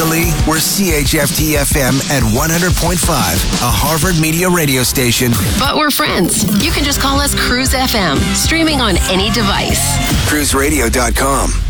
Locally, we're CHFT-FM at 100.5, a Harvard Media radio station. But we're friends. You can just call us Cruise FM, streaming on any device. CruiseRadio.com.